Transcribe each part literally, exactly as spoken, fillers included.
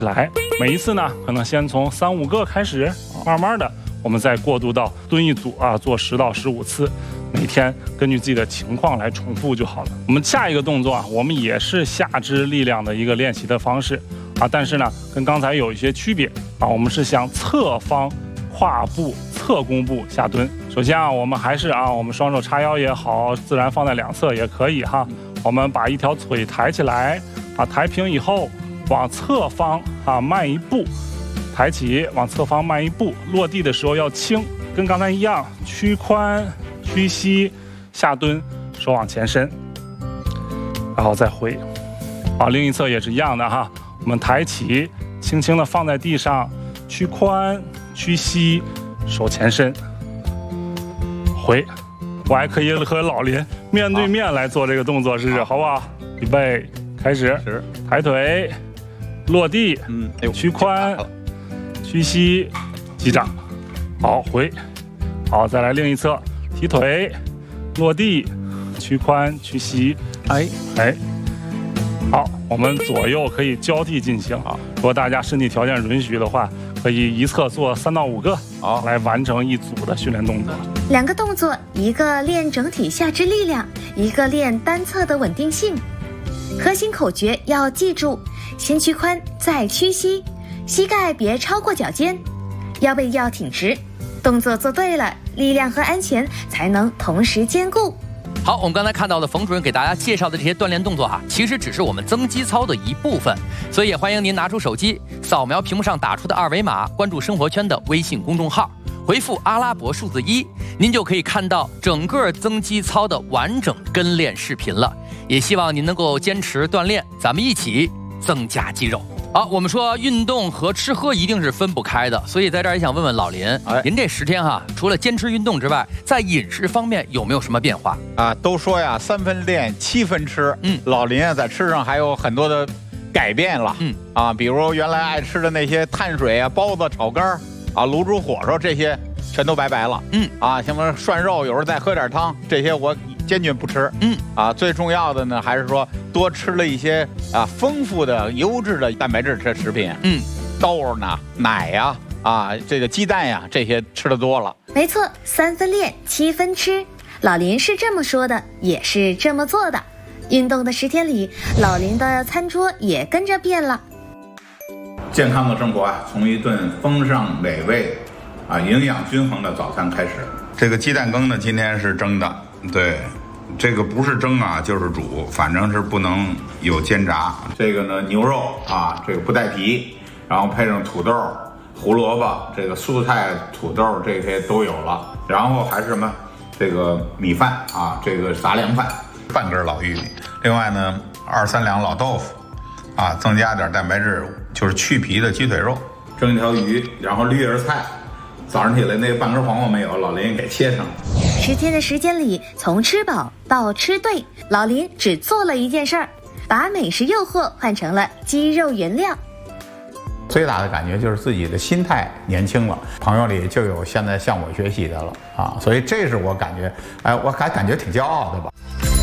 来。每一次呢，可能先从三五个开始，慢慢的我们再过渡到蹲一组啊，做十到十五次，每天根据自己的情况来重复就好了。我们下一个动作啊，我们也是下肢力量的一个练习的方式啊，但是呢，跟刚才有一些区别啊，我们是向侧方跨步侧弓步下蹲。首先啊，我们还是啊，我们双手叉腰也好，自然放在两侧也可以哈。我们把一条腿抬起来啊，抬平以后往侧方啊迈一步，抬起往侧方迈一步，落地的时候要轻，跟刚才一样，屈髋屈膝下蹲，手往前伸，然后再回。好，另一侧也是一样的哈，我们抬起，轻轻的放在地上，屈髋屈膝，手前伸，回。我还可以和老林面对面来做这个动作，试试好不好？预备，开始。抬腿，落地，嗯，屈髋，屈膝，击掌。好，回。好，再来另一侧，提腿，落地，屈髋，屈膝，哎哎。好，我们左右可以交替进行。好，如果大家身体条件允许的话，可以一侧做三到五个，好，来完成一组的训练动作。 两个动作，一个练整体下肢力量，一个练单侧的稳定性。核心口诀要记住：先屈髋，再屈膝，膝盖别超过脚尖，腰背要挺直。动作做对了，力量和安全才能同时兼顾。 好，我们刚才看到的冯主任给大家介绍的这些锻炼动作哈，其实只是我们增肌操的一部分，所以也欢迎您拿出手机，扫描屏幕上打出的二维码，关注生活圈的微信公众号，回复阿拉伯数字一，您就可以看到整个增肌操的完整跟练视频了。也希望您能够坚持锻炼，咱们一起增加肌肉。好，我们说运动和吃喝一定是分不开的，所以在这儿也想问问老林，哎、您这十天哈，除了坚持运动之外，在饮食方面有没有什么变化啊？都说呀，三分练，七分吃。嗯，老林啊，在吃上还有很多的改变了。嗯啊，比如原来爱吃的那些碳水啊，包子、炒肝啊、卤煮火烧这些，全都拜拜了。嗯啊，什么涮肉，有时候再喝点汤，这些我坚决不吃。嗯啊，最重要的呢，还是说多吃了一些啊丰富的优质的蛋白质的食品。嗯，豆呢、奶呀、啊、啊这个鸡蛋呀，这些吃的多了。 没错，三分练，七分吃。老林是这么说的，也是这么做的。运动的十天里，老林的餐桌也跟着变了。 健康的生活啊，从一顿丰盛美味啊、营养均衡的早餐开始。这个鸡蛋羹呢，今天是蒸的，对，这个不是蒸啊，就是煮，反正是不能有煎炸。这个呢，牛肉啊，这个不带皮，然后配上土豆、胡萝卜，这个蔬菜、土豆这些都有了，然后还是什么，这个米饭啊，这个杂粮饭，半根老玉米，另外呢，二三两老豆腐，啊，增加点蛋白质，就是去皮的鸡腿肉，蒸一条鱼，然后绿叶菜。早上起来那半根黄瓜没有，老林给切上。 十天的时间里，从吃饱到吃对，老林只做了一件事儿，把美食诱惑换成了肌肉原料。 最大的感觉就是自己的心态年轻了，朋友里就有现在向我学习的了啊，所以这是我感觉，哎，我还感觉挺骄傲的吧。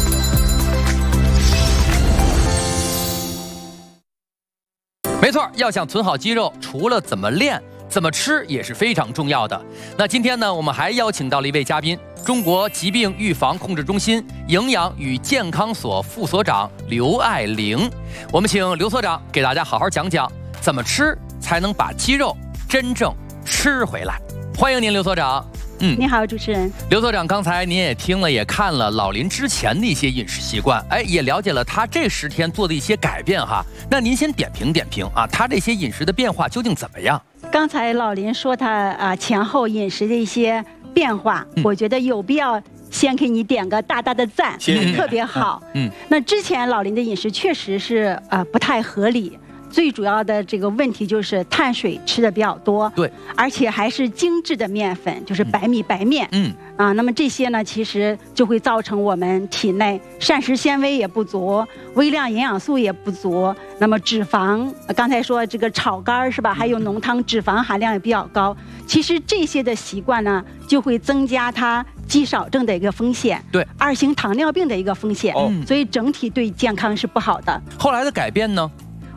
没错，要想存好肌肉，除了怎么练，怎么吃也是非常重要的。那今天呢，我们还邀请到了一位嘉宾，中国疾病预防控制中心营养与健康所副所长刘爱玲。我们请刘所长给大家好好讲讲，怎么吃才能把肌肉真正吃回来。欢迎您，刘所长。 嗯，你好，主持人。 刘所长，刚才您也听了，也看了老林之前的一些饮食习惯，哎，也了解了他这十天做的一些改变哈。那您先点评点评啊，他这些饮食的变化究竟怎么样？ 刚才老林说他啊前后饮食的一些变化，嗯、我觉得有必要先给你点个大大的赞，谢谢，特别好。嗯，那之前老林的饮食确实是啊不太合理。最主要的这个问题就是碳水吃的比较多，对，而且还是精致的面粉，就是白米白面，嗯啊，那么这些呢，其实就会造成我们体内膳食纤维也不足，微量营养素也不足，那么脂肪，刚才说这个炒肝是吧，还有浓汤，脂肪含量也比较高。其实这些的习惯呢，就会增加它肌少症的一个风险，对，二型糖尿病的一个风险，哦，所以整体对健康是不好的。 后来的改变呢？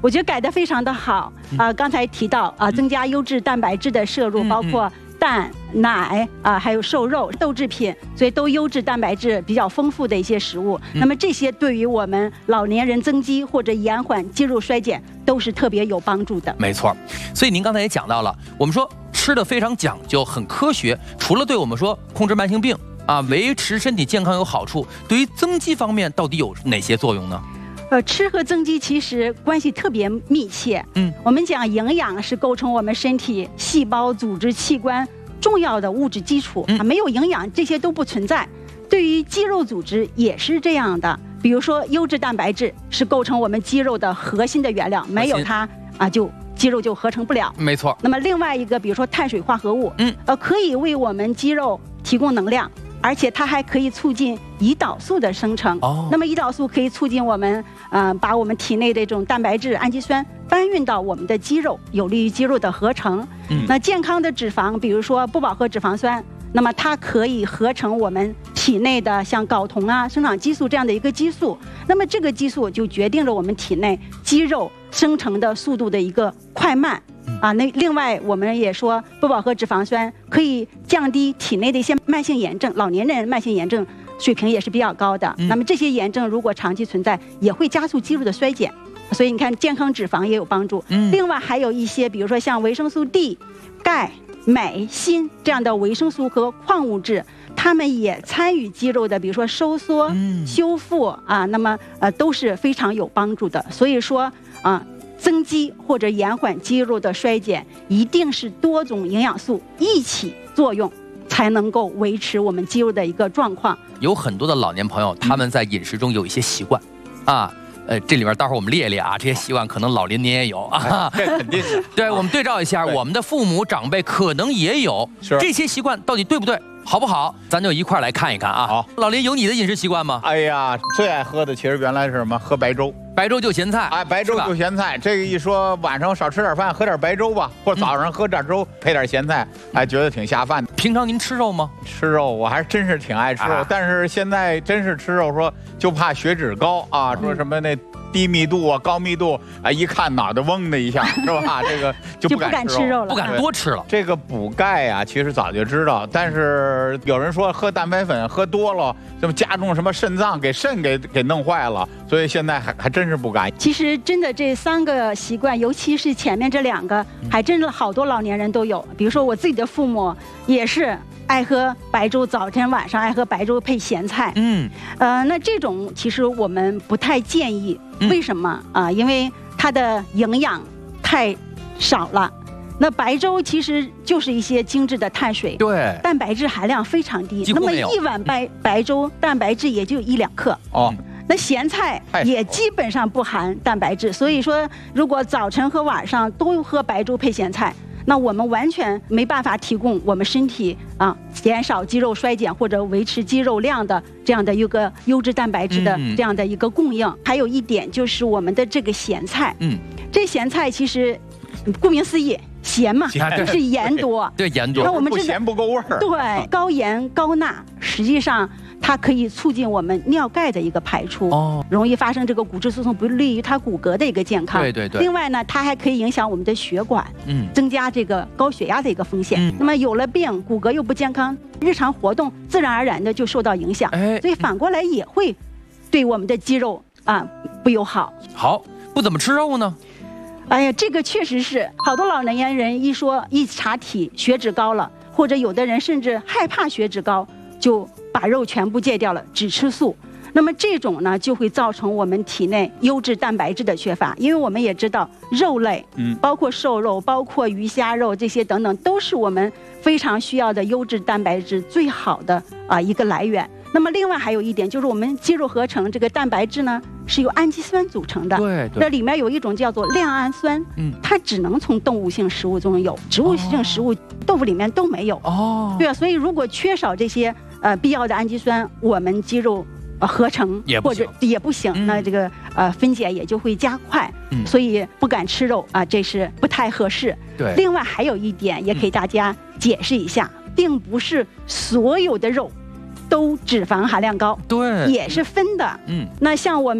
我觉得改得非常的好啊、呃！刚才提到啊、呃，增加优质蛋白质的摄入，包括蛋、奶啊、呃，还有瘦肉、豆制品，所以都优质蛋白质比较丰富的一些食物。那么这些对于我们老年人增肌或者延缓肌肉衰减都是特别有帮助的。 没错，所以您刚才也讲到了，我们说吃的非常讲究，很科学，除了对我们说控制慢性病啊，维持身体健康有好处，对于增肌方面到底有哪些作用呢？ 呃，吃和增肌其实关系特别密切。嗯，我们讲营养是构成我们身体细胞、组织、器官重要的物质基础啊，没有营养这些都不存在。对于肌肉组织也是这样的，比如说优质蛋白质是构成我们肌肉的核心的原料，没有它啊就肌肉就合成不了。 没错。 那么另外一个，比如说碳水化合物，嗯，呃，可以为我们肌肉提供能量。而且它还可以促进胰岛素的生成。哦，那么胰岛素可以促进我们，呃，把我们体内的这种蛋白质、氨基酸搬运到我们的肌肉，有利于肌肉的合成。嗯，那健康的脂肪，比如说不饱和脂肪酸，那么它可以合成我们体内的像睾酮啊、生长激素这样的一个激素。那么这个激素就决定了我们体内肌肉生成的速度的一个快慢。啊，那另外我们也说，不饱和脂肪酸可以降低体内的一些慢性炎症，老年人慢性炎症水平也是比较高的。嗯、那么这些炎症如果长期存在，也会加速肌肉的衰减。所以你看，健康脂肪也有帮助。嗯，另外还有一些，比如说像维生素 D、钙、镁、锌这样的维生素和矿物质，它们也参与肌肉的，比如说收缩、嗯、修复啊，那么呃都是非常有帮助的。所以说啊。增肌或者延缓肌肉的衰减，一定是多种营养素一起作用，才能够维持我们肌肉的一个状况。 有很多的老年朋友，他们在饮食中有一些习惯，啊，呃，这里面待会儿我们列列啊，这些习惯可能老林您也有啊， 这肯定是。 对，我们对照一下，我们的父母长辈可能也有，这些习惯到底对不对？好不好？咱就一块来看一看啊。好，老林有你的饮食习惯吗？ 哎呀，最爱喝的其实原来是什么？喝白粥。 白粥就咸菜。 哎，白粥就咸菜。这个一说晚上少吃点饭，喝点白粥吧，或者早上喝点粥、嗯、配点咸菜，哎，觉得挺下饭的。 平常您吃肉吗？ 吃肉，我还是真是挺爱吃肉，啊、但是现在真是吃肉说就怕血脂高啊，说什么那。低密度啊，高密度啊，一看脑袋嗡的一下，是吧？这个就不敢吃肉了， 不敢多吃了。 这个补钙啊，其实早就知道，但是有人说喝蛋白粉喝多了，这么加重什么肾脏，给肾给给弄坏了，所以现在还还真是不敢。 其实真的这三个习惯，尤其是前面这两个，还真的好多老年人都有。比如说我自己的父母也是。爱喝白粥，早晨晚上爱喝白粥配咸菜。嗯，呃，那这种其实我们不太建议，为什么啊、呃？因为它的营养太少了。那白粥其实就是一些精致的碳水， 对， 蛋白质含量非常低。那么一碗白白粥蛋白质也就一两克。哦。那咸菜也基本上不含蛋白质，所以说如果早晨和晚上都喝白粥配咸菜。那我们完全没办法提供我们身体啊减少肌肉衰减或者维持肌肉量的这样的一个优质蛋白质的这样的一个供应。嗯、还有一点就是我们的这个咸菜，嗯，这咸菜其实顾名思义咸嘛，就是盐多， 对盐多。 那我们不咸不够味儿。 对，高盐高钠，实际上它可以促进我们尿钙的一个排出，哦，容易发生这个骨质疏松，不利于它骨骼的一个健康。 对对对。 另外呢，它还可以影响我们的血管，嗯，增加这个高血压的一个风险。嗯、那么有了病，骨骼又不健康，日常活动自然而然的就受到影响。哎，所以反过来也会对我们的肌肉啊不友好。 好，不怎么吃肉呢？ 哎呀，这个确实是好多老年人一说一查体血脂高了，或者有的人甚至害怕血脂高，就把肉全部戒掉了，只吃素。那么这种呢，就会造成我们体内优质蛋白质的缺乏，因为我们也知道肉类，嗯，包括瘦肉、包括鱼虾肉这些等等，都是我们非常需要的优质蛋白质最好的啊一个来源。那么另外还有一点就是我们肌肉合成这个蛋白质呢是由氨基酸组成的， 对， 那里面有一种叫做亮氨酸，嗯，它只能从动物性食物中有，植物性食物、哦、豆腐里面都没有。哦，对啊，所以如果缺少这些呃必要的氨基酸，我们肌肉呃合成或者也不行，嗯、那这个呃分解也就会加快，嗯，所以不敢吃肉啊、呃，这是不太合适。 对， 另外还有一点也给大家解释一下，嗯、并不是所有的肉都脂肪含量高， 对， 也是分的。嗯，那像我们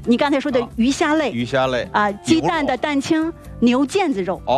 你刚才说的鱼虾类， 鱼虾类啊，鸡蛋的蛋清、牛腱子肉， 哦